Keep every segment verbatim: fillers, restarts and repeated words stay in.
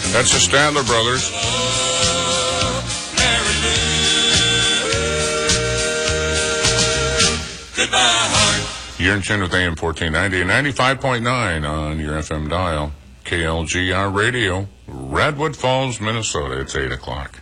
That's the Statler Brothers. Goodbye, heart. You're in tune with A M fourteen ninety and ninety-five point nine on your F M dial. K L G R Radio, Redwood Falls, Minnesota. It's eight o'clock.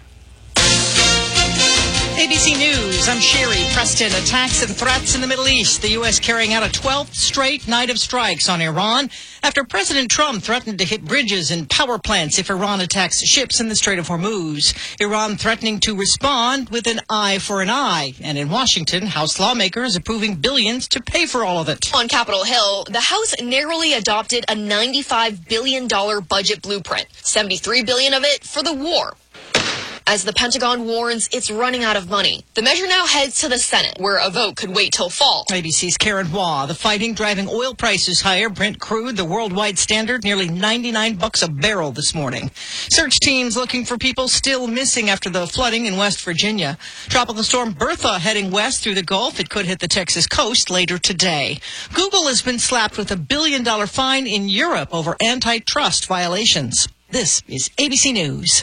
A B C News, I'm Sherry Preston. Attacks and threats in the Middle East. The U S carrying out a twelfth straight night of strikes on Iran after President Trump threatened to hit bridges and power plants if Iran attacks ships in the Strait of Hormuz. Iran threatening to respond with an eye for an eye. And in Washington, House lawmakers approving billions to pay for all of it. On Capitol Hill, the House narrowly adopted a ninety-five billion dollars budget blueprint, seventy-three billion dollars of it for the war. As the Pentagon warns it's running out of money. The measure now heads to the Senate, where a vote could wait till fall. A B C's Karen Waugh. The fighting driving oil prices higher. Brent crude, the worldwide standard, nearly ninety-nine bucks a barrel this morning. Search teams looking for people still missing after the flooding in West Virginia. Tropical storm Bertha heading west through the Gulf. It could hit the Texas coast later today. Google has been slapped with a billion dollar fine in Europe over antitrust violations. This is A B C News.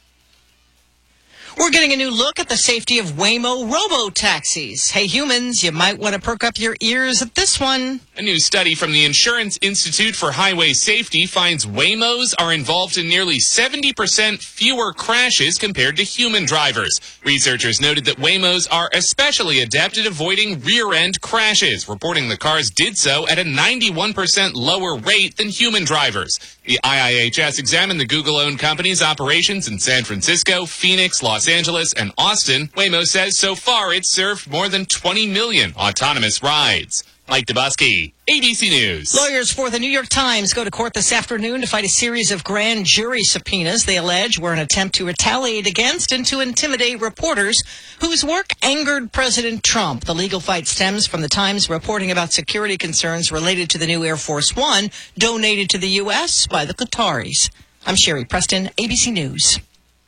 We're getting a new look at the safety of Waymo robo-taxis. Hey, humans, you might want to perk up your ears at this one. A new study from the Insurance Institute for Highway Safety finds Waymos are involved in nearly seventy percent fewer crashes compared to human drivers. Researchers noted that Waymos are especially adept at avoiding rear-end crashes, reporting the cars did so at a ninety-one percent lower rate than human drivers. The I I H S examined the Google-owned company's operations in San Francisco, Phoenix, Los Angeles, and Austin. Waymo says so far it's served more than twenty million autonomous rides. Mike Dubusky, A B C News. Lawyers for the New York Times go to court this afternoon to fight a series of grand jury subpoenas they allege were an attempt to retaliate against and to intimidate reporters whose work angered President Trump. The legal fight stems from the Times reporting about security concerns related to the new Air Force One donated to the U S by the Qataris. I'm Sherry Preston, A B C News.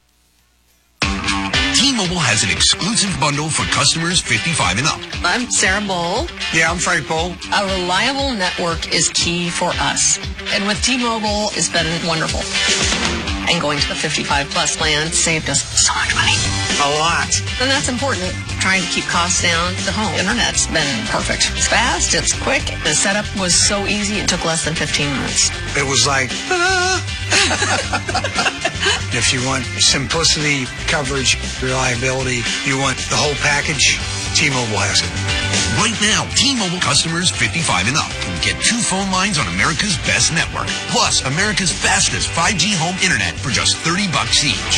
T-Mobile has an exclusive bundle for customers fifty-five and up. I'm Sarah Bowl. Yeah, I'm Frank Bowl. A reliable network is key for us. And with T-Mobile, it's been wonderful. And going to the fifty-five plus plan saved us so much money. A lot. And that's important. Trying to keep costs down. The home internet's been perfect. It's fast, it's quick. The setup was so easy, it took less than fifteen minutes. It was like, ah. If you want simplicity, coverage, reliability, you want the whole package, T-Mobile has it. Right now, T-Mobile customers fifty-five and up can get two phone lines on America's best network, plus America's fastest five G home internet for just thirty bucks each.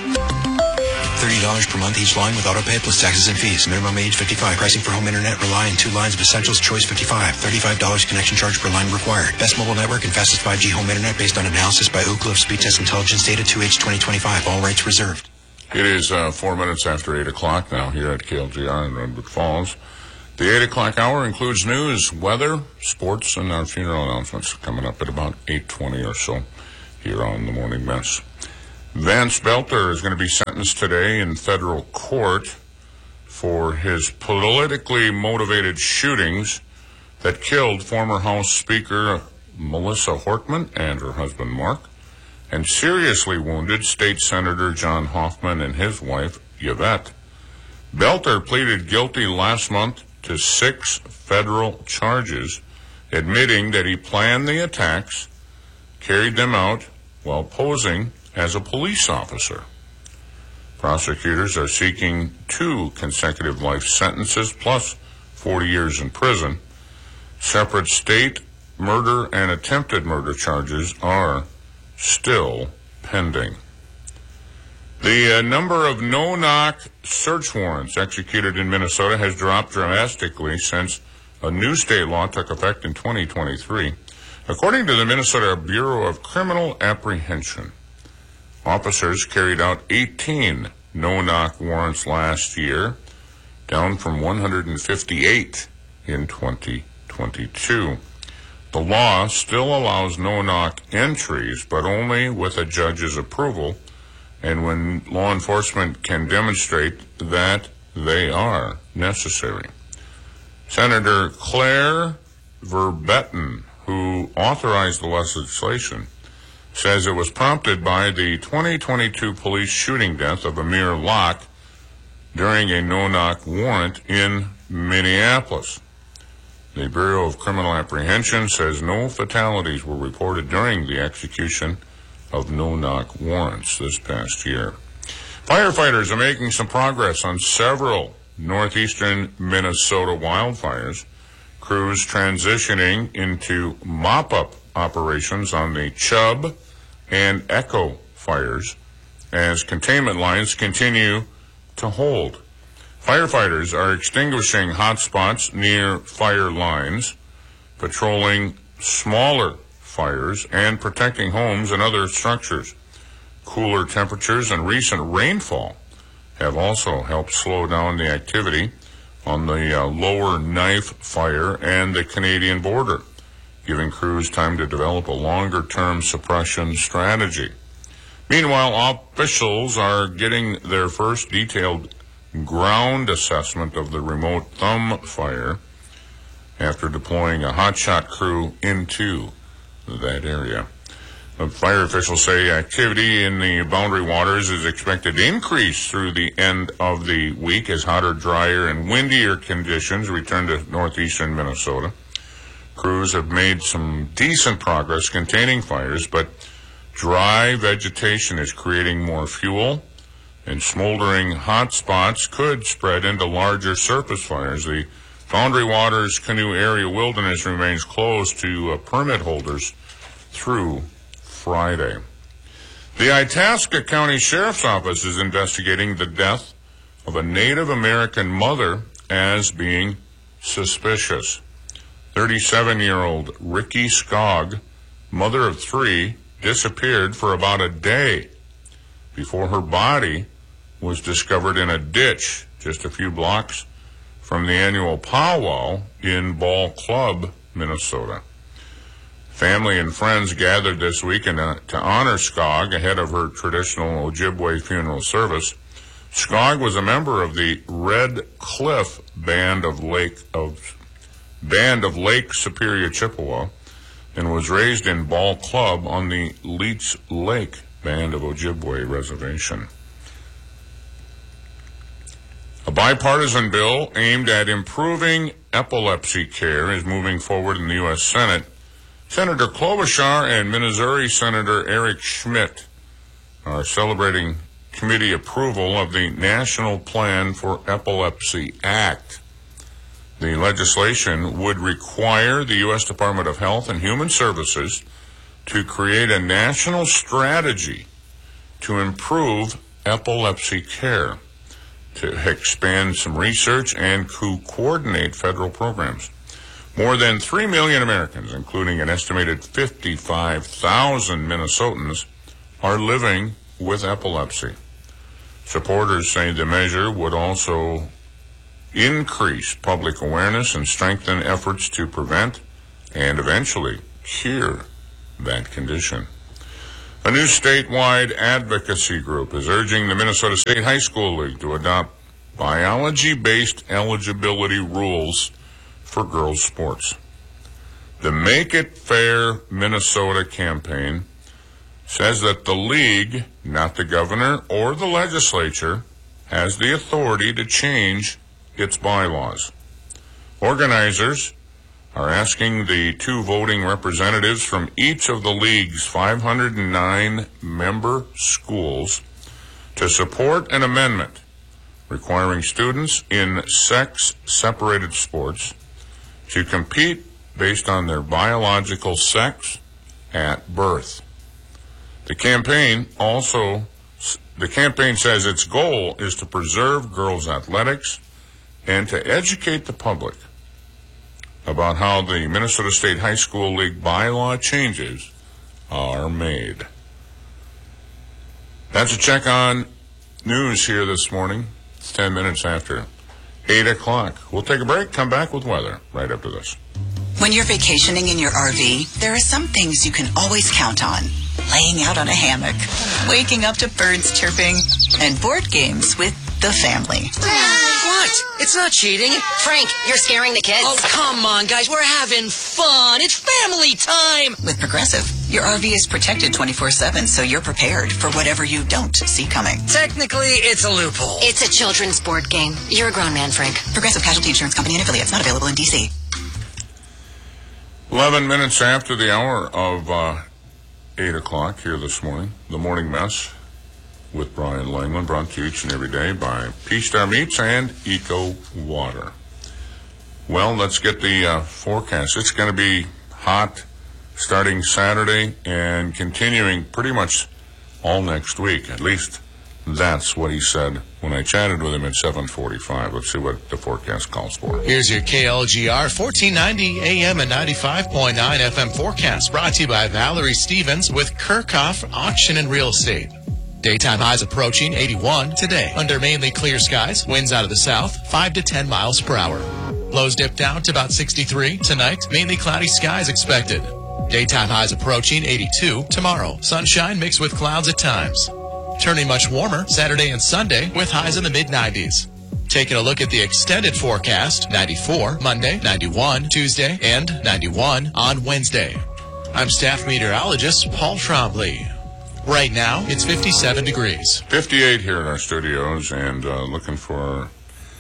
thirty dollars per month each line with autopay plus taxes and fees. Minimum age fifty-five. Pricing for home internet rely on two lines of Essentials Choice fifty-five. thirty-five dollars connection charge per line required. Best mobile network and fastest five G home internet based on analysis by Ookla of Speed Test Intelligence data two H twenty twenty-five. All rights reserved. It is uh, four minutes after eight o'clock now here at K L G R in Redwood Falls. The eight o'clock hour includes news, weather, sports, and our funeral announcements coming up at about eight twenty or so here on The Morning Mess. Vance Belter is going to be sentenced today in federal court for his politically motivated shootings that killed former House Speaker Melissa Hortman and her husband Mark, and seriously wounded State Senator John Hoffman and his wife Yvette. Belter pleaded guilty last month to six federal charges, admitting that he planned the attacks, carried them out while posing as a police officer. Prosecutors are seeking two consecutive life sentences plus forty years in prison. Separate state murder and attempted murder charges are still pending. The uh, number of no-knock search warrants executed in Minnesota has dropped drastically since a new state law took effect in twenty twenty-three. According to the Minnesota Bureau of Criminal Apprehension, officers carried out eighteen no-knock warrants last year, down from one hundred fifty-eight in twenty twenty-two. The law still allows no-knock entries, but only with a judge's approval, and when law enforcement can demonstrate that they are necessary. Senator Claire Verbetten, who authorized the legislation, says it was prompted by the twenty twenty-two police shooting death of Amir Locke during a no-knock warrant in Minneapolis. The Bureau of Criminal Apprehension says no fatalities were reported during the execution of no-knock warrants this past year. Firefighters are making some progress on several northeastern Minnesota wildfires. Crews transitioning into mop-up operations on the Chubb and Echo fires as containment lines continue to hold. Firefighters are extinguishing hot spots near fire lines, patrolling smaller fires, and protecting homes and other structures. Cooler temperatures and recent rainfall have also helped slow down the activity on the uh, Lower Knife Fire and the Canadian border, giving crews time to develop a longer-term suppression strategy. Meanwhile, officials are getting their first detailed ground assessment of the remote Thumb Fire after deploying a hotshot crew into that area. The fire officials say activity in the Boundary Waters is expected to increase through the end of the week as hotter, drier, and windier conditions return to northeastern Minnesota. Crews have made some decent progress containing fires, but dry vegetation is creating more fuel, and smoldering hot spots could spread into larger surface fires. The Boundary Waters Canoe Area Wilderness remains closed to uh, permit holders through Friday. The Itasca County Sheriff's Office is investigating the death of a Native American mother as being suspicious. thirty-seven-year-old Ricky Skog, mother of three, disappeared for about a day before her body was discovered in a ditch just a few blocks from the annual powwow in Ball Club, Minnesota. Family and friends gathered this weekend to honor Skog ahead of her traditional Ojibwe funeral service. Skog was a member of the Red Cliff Band of Lake of Band of Lake Superior Chippewa and was raised in Ball Club on the Leech Lake Band of Ojibwe Reservation. A bipartisan bill aimed at improving epilepsy care is moving forward in the U S Senate. Senator Klobuchar and Missouri Senator Eric Schmidt are celebrating committee approval of the National Plan for Epilepsy Act. The legislation would require the U S Department of Health and Human Services to create a national strategy to improve epilepsy care, to expand some research, and to coordinate federal programs. More than three million Americans, including an estimated fifty-five thousand Minnesotans, are living with epilepsy. Supporters say the measure would also increase public awareness and strengthen efforts to prevent and eventually cure that condition. A new statewide advocacy group is urging the Minnesota State High School League to adopt biology-based eligibility rules for girls' sports. The Make It Fair Minnesota campaign says that the league, not the governor or the legislature, has the authority to change its bylaws. Organizers are asking the two voting representatives from each of the league's five hundred nine member schools to support an amendment requiring students in sex-separated sports to compete based on their biological sex at birth. The campaign also, the campaign says its goal is to preserve girls' athletics and to educate the public about how the Minnesota State High School League bylaw changes are made. That's a check on news here this morning. It's ten minutes after eight o'clock. We'll take a break, come back with weather right after this. When you're vacationing in your R V, there are some things you can always count on. Laying out on a hammock, waking up to birds chirping, and board games with the family. What? It's not cheating. Frank, you're scaring the kids. Oh, come on, guys. We're having fun. It's family time. With Progressive, Your R V is protected twenty-four seven, so you're prepared for whatever you don't see coming. Technically, it's a loophole. It's a children's board game. You're a grown man, Frank. Progressive Casualty Insurance Company and affiliates, not available in D C. Eleven minutes after the hour of uh, eight o'clock here this morning, the Morning Mess with Brian Langland, brought to you each and every day by P-Star Meats and Eco Water. Well, let's get the uh, forecast. It's going to be hot starting Saturday and continuing pretty much all next week. At least that's what he said when I chatted with him at seven forty-five. Let's see what the forecast calls for. Here's your K L G R fourteen ninety A M and ninety-five point nine F M forecast, brought to you by Valerie Stevens with Kirchhoff Auction and Real Estate. Daytime highs approaching eighty-one today. Under mainly clear skies, winds out of the south, five to ten miles per hour. Lows dip down to about sixty-three tonight. Mainly cloudy skies expected. Daytime highs approaching eighty-two tomorrow. Sunshine mixed with clouds at times. Turning much warmer Saturday and Sunday with highs in the mid nineties. Taking a look at the extended forecast, ninety-four Monday, ninety-one Tuesday, and ninety-one on Wednesday. I'm staff meteorologist Paul Trombley. Right now, it's fifty-seven degrees. fifty-eight here in our studios, and uh, looking for,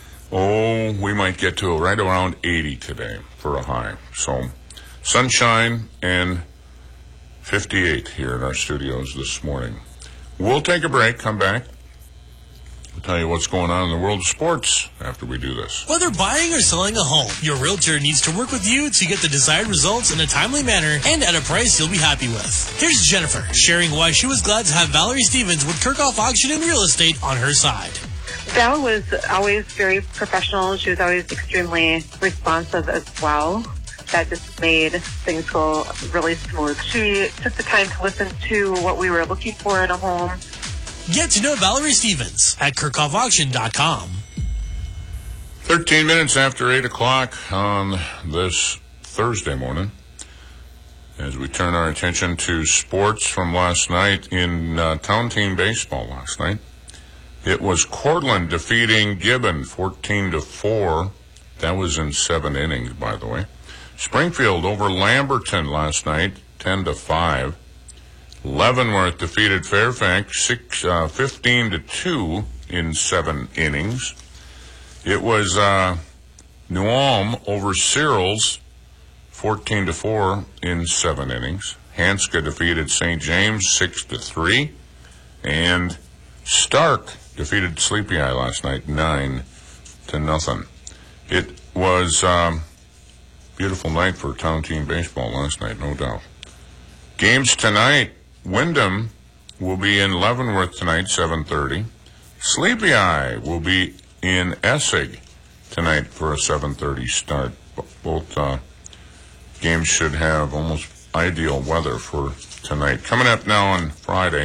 oh, we might get to right around eighty today for a high. So, sunshine and fifty-eight here in our studios this morning. We'll take a break, come back. We'll tell you what's going on in the world of sports after we do this. Whether buying or selling a home, your realtor needs to work with you to get the desired results in a timely manner and at a price you'll be happy with. Here's Jennifer sharing why she was glad to have Valerie Stevens with Kirchhoff Auction and Real Estate on her side. Val was always very professional. She was always extremely responsive as well. That just made things go really smooth. She took the time to listen to what we were looking for in a home. Get to know Valerie Stevens at Kirchhoff Auction dot com. Thirteen minutes after eight o'clock on this Thursday morning, as we turn our attention to sports from last night in uh, town team baseball last night. It was Cortland defeating Gibbon fourteen to four. That was in seven innings, by the way. Springfield over Lamberton last night, ten to five. Leavenworth defeated Fairfax six, uh, fifteen to two in seven innings. It was uh, New Ulm over Searles, fourteen to four in seven innings. Hanska defeated Saint James six to three, and Stark defeated Sleepy Eye last night nine to nothing. It was um, beautiful night for town team baseball last night, no doubt. Games tonight. Wyndham will be in Leavenworth tonight, seven thirty. Sleepy Eye will be in Essig tonight for a seven thirty start. Both uh, games should have almost ideal weather for tonight. Coming up now on Friday,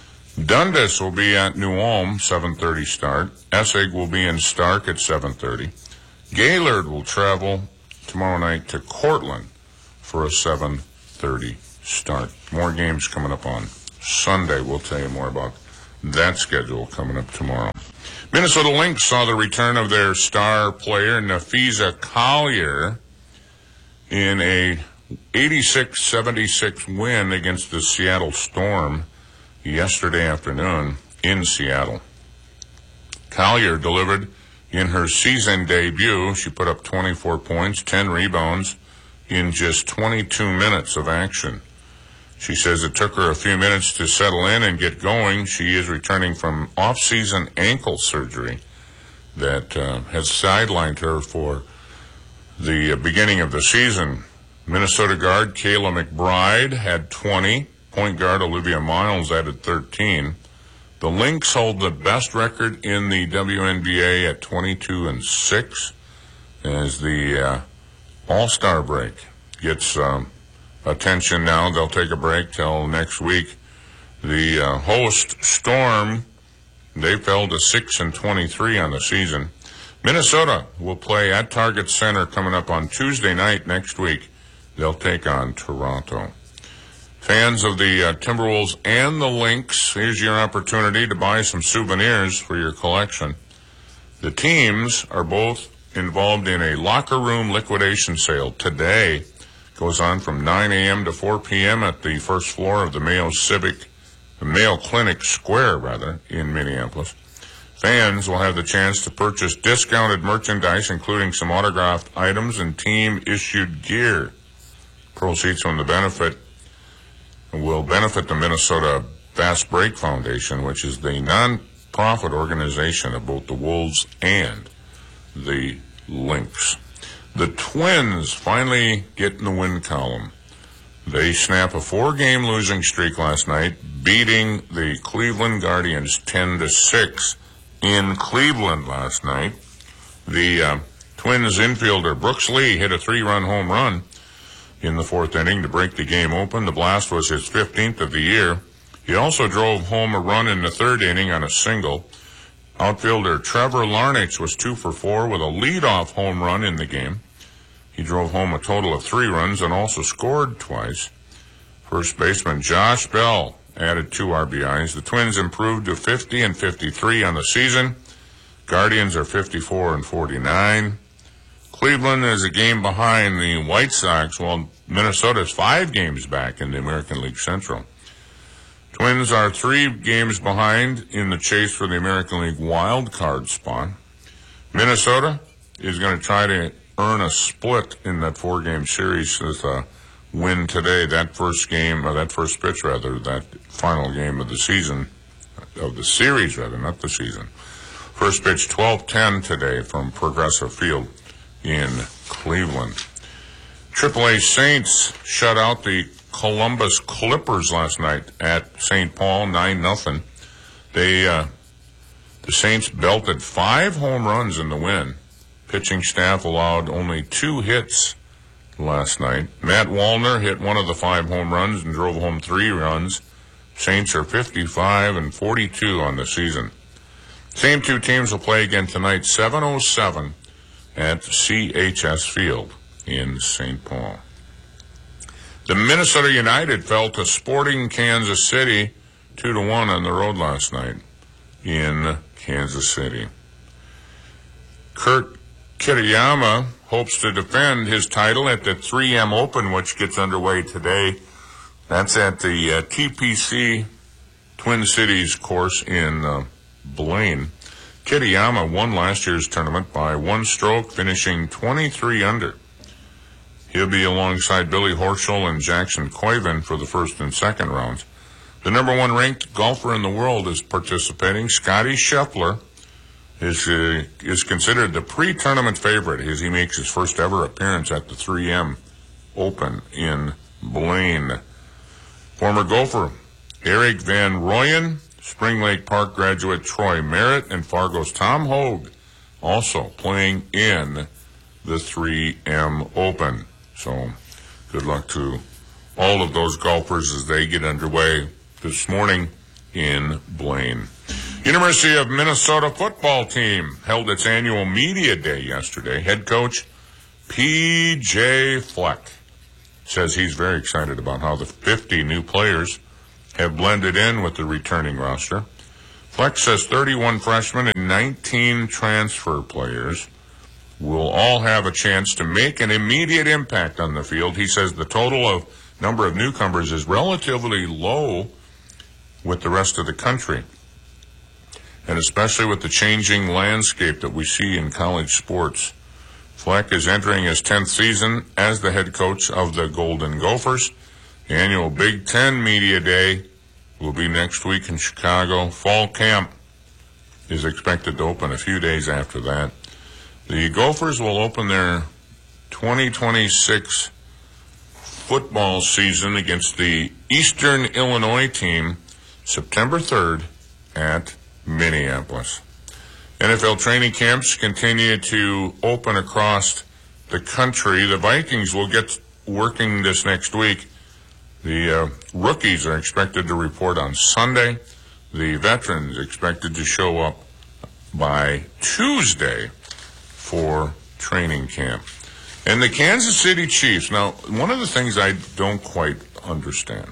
Dundas will be at New Ulm, seven thirty start. Essig will be in Stark at seven thirty. Gaylord will travel tomorrow night to Cortland for a seven thirty start. More games coming up on Sunday. We'll tell you more about that schedule coming up tomorrow. Minnesota Lynx saw the return of their star player, Nafisa Collier, in a eighty-six seventy-six win against the Seattle Storm yesterday afternoon in Seattle. Collier delivered in her season debut. She put up twenty-four points, ten rebounds in just twenty-two minutes of action. She says it took her a few minutes to settle in and get going. She is returning from off-season ankle surgery that uh, has sidelined her for the beginning of the season. Minnesota guard Kayla McBride had twenty. Point guard Olivia Miles added thirteen. The Lynx hold the best record in the W N B A at twenty-two and six as the uh, All-Star break gets um, attention now. They'll take a break till next week. The uh, host, Storm, they fell to six and twenty-three on the season. Minnesota will play at Target Center coming up on Tuesday night next week. They'll take on Toronto. Fans of the uh, Timberwolves and the Lynx, here's your opportunity to buy some souvenirs for your collection. The teams are both involved in a locker room liquidation sale today. Goes on from nine a.m. to four p.m. at the first floor of the Mayo Civic, the Mayo Clinic Square, rather, in Minneapolis. Fans will have the chance to purchase discounted merchandise, including some autographed items and team-issued gear. Proceeds from the benefit will benefit the Minnesota Bass Break Foundation, which is the non-profit organization of both the Wolves and the Lynx. The Twins finally get in the win column. They snap a four-game losing streak last night, beating the Cleveland Guardians ten to six in Cleveland last night. The uh, Twins infielder Brooks Lee hit a three-run home run in the fourth inning to break the game open. The blast was his fifteenth of the year. He also drove home a run in the third inning on a single. Outfielder Trevor Larnach was two for four with a leadoff home run in the game. He drove home a total of three runs and also scored twice. First baseman Josh Bell added two R B Is. The Twins improved to fifty and fifty-three on the season. Guardians are fifty-four and forty-nine. Cleveland is a game behind the White Sox, while Minnesota's five games back in the American League Central. Twins are three games behind in the chase for the American League wild card spot. Minnesota is going to try to earn a split in that four-game series with a win today. That first game, or that first pitch, rather, that final game of the season, of the series, rather, not the season. First pitch, twelve ten today from Progressive Field in Cleveland. triple A Saints shut out the Columbus Clippers last night at Saint Paul, nine nothing. They, uh, the Saints belted five home runs in the win. Pitching staff allowed only two hits last night. Matt Wallner hit one of the five home runs and drove home three runs. Saints are fifty-five and forty-two on the season. Same two teams will play again tonight, seven oh seven at C H S Field in Saint Paul. The Minnesota United fell to Sporting Kansas City two to one on the road last night in Kansas City. Kurt Kitayama hopes to defend his title at the three M Open, which gets underway today. That's at the uh, T P C Twin Cities course in uh, Blaine. Kitayama won last year's tournament by one stroke, finishing twenty-three under. He'll be alongside Billy Horschel and Jackson Koivin for the first and second rounds. The number one ranked golfer in the world is participating. Scotty Scheffler is uh, is considered the pre-tournament favorite as he makes his first ever appearance at the three M Open in Blaine. Former golfer Eric Van Rooyen, Spring Lake Park graduate Troy Merritt, and Fargo's Tom Hogue also playing in the three M Open. So good luck to all of those golfers as they get underway this morning in Blaine. University of Minnesota football team held its annual media day yesterday. Head coach P J Fleck says he's very excited about how the fifty new players have blended in with the returning roster. Fleck says thirty-one freshmen and nineteen transfer players will all have a chance to make an immediate impact on the field. He says the total of number of newcomers is relatively low with the rest of the country, and especially with the changing landscape that we see in college sports. Fleck is entering his tenth season as the head coach of the Golden Gophers. The annual Big Ten Media Day will be next week in Chicago. Fall camp is expected to open a few days after that. The Gophers will open their twenty twenty-six football season against the Eastern Illinois team September third at Minneapolis. N F L training camps continue to open across the country. The Vikings will get working this next week. The uh, rookies are expected to report on Sunday. The veterans expected to show up by Tuesday for training camp. And the Kansas City Chiefs. Now, one of the things I don't quite understand.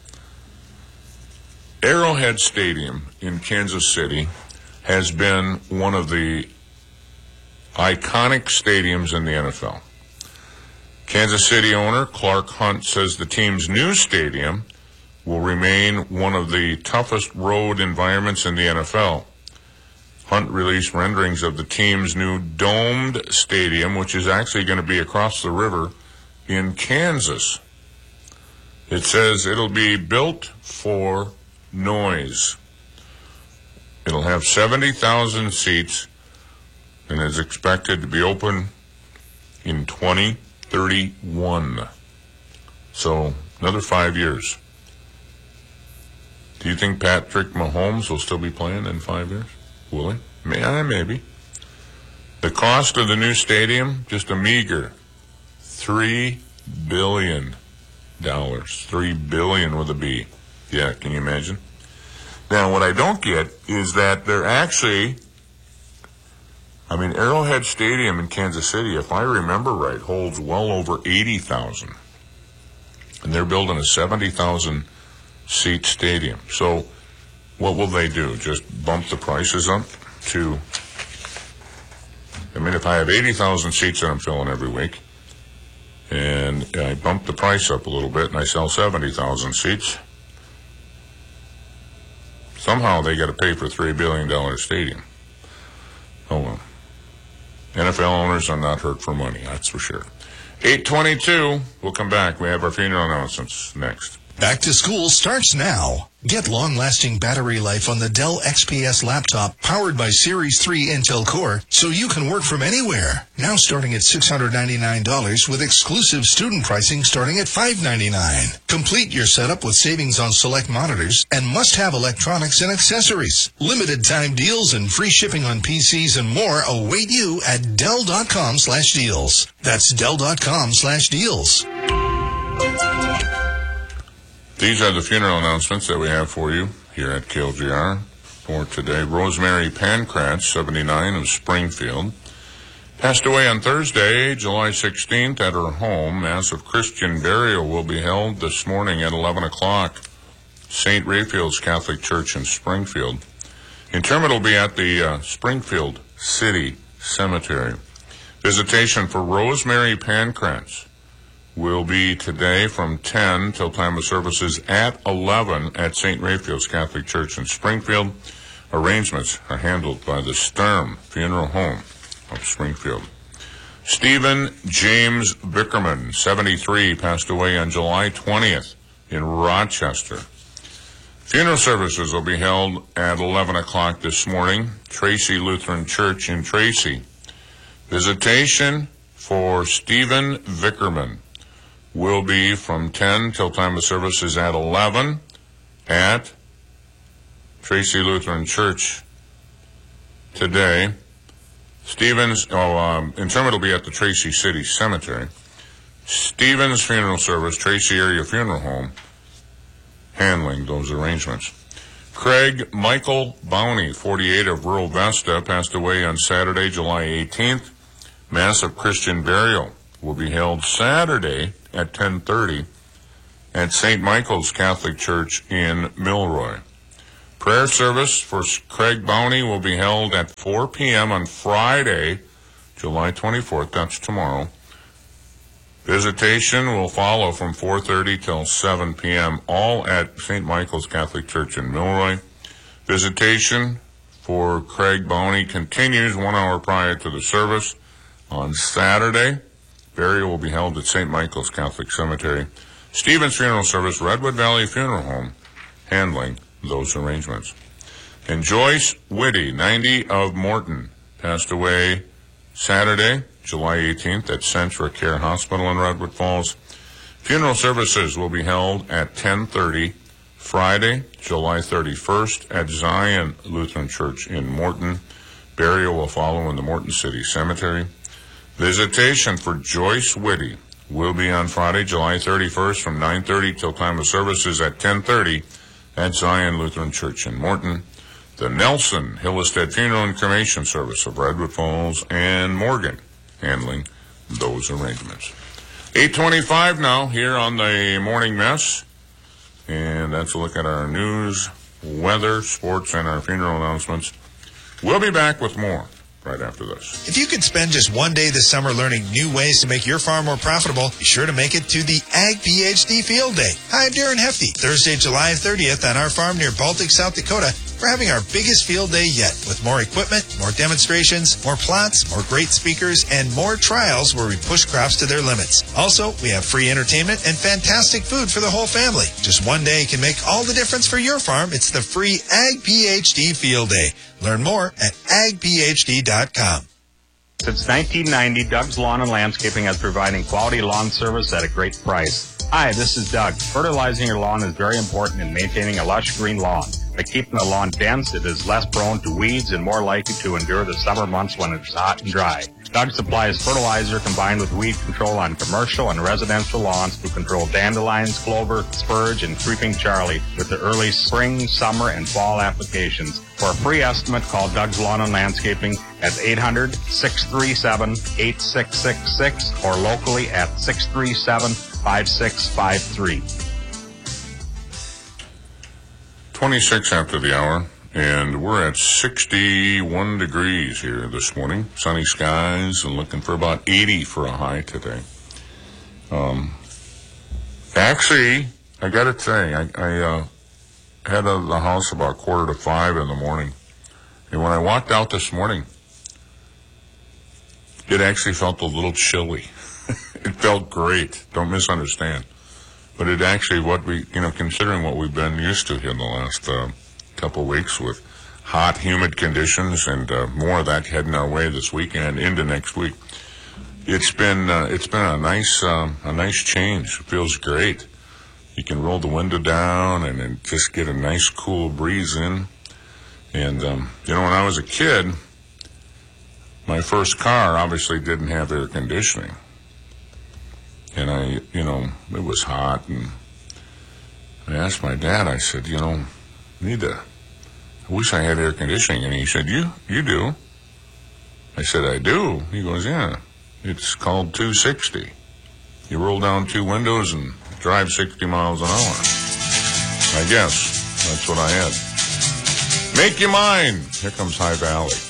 Arrowhead Stadium in Kansas City has been one of the iconic stadiums in the N F L. Kansas City owner Clark Hunt says the team's new stadium will remain one of the toughest road environments in the N F L. Hunt released renderings of the team's new domed stadium, which is actually going to be across the river in Kansas. It says it'll be built for noise. It'll have seventy thousand seats and is expected to be open in twenty thirty-one. So, another five years. Do you think Patrick Mahomes will still be playing in five years? Will he? May, maybe. The cost of the new stadium, just a meager three billion dollars. Three billion with a B. Yeah, can you imagine? Now, what I don't get is that they're actually, I mean, Arrowhead Stadium in Kansas City, if I remember right, holds well over eighty thousand. And they're building a seventy thousand seat stadium. So, what will they do? Just bump the prices up to, I mean, if I have eighty thousand seats that I'm filling every week, and I bump the price up a little bit and I sell seventy thousand seats, somehow they got to pay for a three billion dollars stadium. Oh well. N F L owners are not hurt for money, that's for sure. eight twenty-two, we'll come back. We have our funeral announcements next. Back to school starts now. Get long-lasting battery life on the Dell X P S laptop powered by Series three Intel Core so you can work from anywhere. Now starting at six hundred ninety-nine dollars with exclusive student pricing starting at five hundred ninety-nine dollars. Complete your setup with savings on select monitors and must-have electronics and accessories. Limited time deals and free shipping on P Cs and more await you at Dell.com slash deals. That's Dell.com slash deals. These are the funeral announcements that we have for you here at K L G R for today. Rosemary Pankratz, seventy-nine, of Springfield, passed away on Thursday, July sixteenth, at her home. Mass of Christian burial will be held this morning at eleven o'clock. Saint Raphael's Catholic Church in Springfield. Interment will be at the uh, Springfield City Cemetery. Visitation for Rosemary Pankratz will be today from ten till time of services at eleven at Saint Raphael's Catholic Church in Springfield. Arrangements are handled by the Sturm Funeral Home of Springfield. Stephen James Vickerman, seventy-three, passed away on July twentieth in Rochester. Funeral services will be held at eleven o'clock this morning, Tracy Lutheran Church in Tracy. Visitation for Stephen Vickerman will be from ten till time of services at eleven at Tracy Lutheran Church today. Stevens, oh, um, interment will be at the Tracy City Cemetery. Stevens Funeral Service, Tracy Area Funeral Home, handling those arrangements. Craig Michael Bowney, forty-eight, of Rural Vesta, passed away on Saturday, July eighteenth. Mass of Christian burial will be held Saturday at ten thirty at Saint Michael's Catholic Church in Milroy. Prayer service for Craig Bowney will be held at four p.m. on Friday, July twenty-fourth. That's tomorrow. Visitation will follow from four thirty till seven p.m., all at Saint Michael's Catholic Church in Milroy. Visitation for Craig Bowney continues one hour prior to the service on Saturday. Burial will be held at Saint Michael's Catholic Cemetery. Stevens Funeral Service, Redwood Valley Funeral Home, handling those arrangements. And Joyce Whitty, ninety, of Morton, passed away Saturday, July eighteenth, at Centra Care Hospital in Redwood Falls. Funeral services will be held at ten thirty Friday, July thirty-first, at Zion Lutheran Church in Morton. Burial will follow in the Morton City Cemetery. Visitation for Joyce Whitty will be on Friday, July thirty-first, from nine thirty till time of services at ten thirty at Zion Lutheran Church in Morton. The Nelson Hillestead Funeral and Cremation Service of Redwood Falls and Morgan, handling those arrangements. eight twenty-five now here on the Morning Mess. And that's a look at our news, weather, sports, and our funeral announcements. We'll be back with more right after this. If you could spend just one day this summer learning new ways to make your farm more profitable, be sure to make it to the Ag PhD Field Day. Hi, I'm Darren Hefty. Thursday, July thirtieth on our farm near Baltic, South Dakota. We're having our biggest field day yet with more equipment, more demonstrations, more plots, more great speakers, and more trials where we push crops to their limits. Also, we have free entertainment and fantastic food for the whole family. Just one day can make all the difference for your farm. It's the free Ag PhD Field Day. Learn more at ag p h d dot com. Since nineteen ninety, Doug's Lawn and Landscaping has providing quality lawn service at a great price. Hi, this is Doug. Fertilizing your lawn is very important in maintaining a lush green lawn. By keeping the lawn dense, it is less prone to weeds and more likely to endure the summer months when it's hot and dry. Doug supplies fertilizer combined with weed control on commercial and residential lawns to control dandelions, clover, spurge, and creeping Charlie with the early spring, summer, and fall applications. For a free estimate, call Doug's Lawn and Landscaping at eight hundred, six three seven, eight six six six or locally at six three seven, five six five three. twenty-six after the hour, and we're at sixty-one degrees here this morning. Sunny skies and looking for about eighty for a high today. Um, actually, I got to say, I, I uh, had out of the house about quarter to five in the morning, and when I walked out this morning, it actually felt a little chilly. It felt great. Don't misunderstand. But it actually, what we, you know, considering what we've been used to here in the last uh, couple of weeks with hot, humid conditions and uh, more of that heading our way this weekend into next week, it's been uh, it's been a nice uh, a nice change. It feels great. You can roll the window down and, and just get a nice cool breeze in. And um, you know, when I was a kid, my first car obviously didn't have air conditioning. And I, you know, it was hot, and I asked my dad, I said, you know, I need to, I wish I had air conditioning. And he said, you, you do? I said, I do. He goes, yeah, it's called two sixty. You roll down two windows and drive sixty miles an hour. I guess that's what I had. Make your mind. Here comes High Valley.